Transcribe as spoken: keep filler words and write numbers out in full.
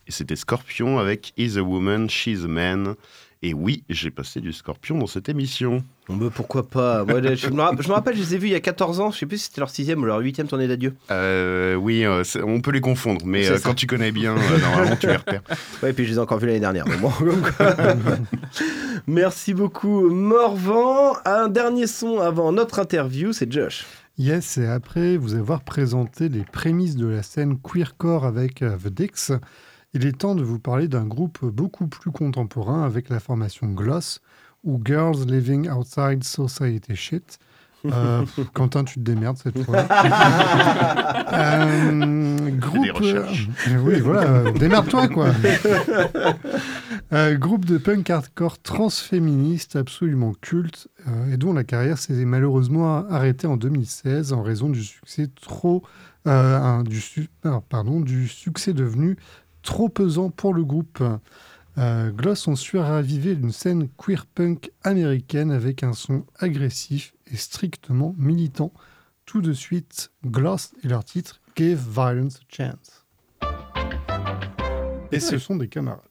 Et c'était Scorpion avec He's a Woman, She's a Man. Et oui, j'ai passé du Scorpion dans cette émission. Bon, bah, pourquoi pas. Moi, je, me rappelle, je me rappelle, je les ai vus il y a quatorze ans. Je sais plus si c'était leur sixième ou leur huitième tournée d'adieu. Euh, oui, euh, on peut les confondre, mais euh, quand tu connais bien, euh, normalement tu les repères. Ouais, et puis je les ai encore vus l'année dernière. Mais bon, merci beaucoup, Morvan. Un dernier son avant notre interview, c'est Josh. Yes, et après vous avoir présenté les prémices de la scène queercore avec uh, The Dicks, il est temps de vous parler d'un groupe beaucoup plus contemporain avec la formation Gloss, ou Girls Living Outside Society Shit. Euh, Quentin, tu te démerdes cette fois. euh, groupe, des recherches. Euh, oui, voilà, euh, démerde-toi quoi. euh, groupe de punk hardcore transféministe absolument culte euh, et dont la carrière s'est malheureusement arrêtée en deux mille seize en raison du succès trop, euh, un, du, su- pardon, du succès devenu trop pesant pour le groupe. Euh, Gloss ont su raviver une scène queer punk américaine avec un son agressif et strictement militant. Tout de suite, Gloss et leur titre Give Violence a Chance. Et ce sont des camarades.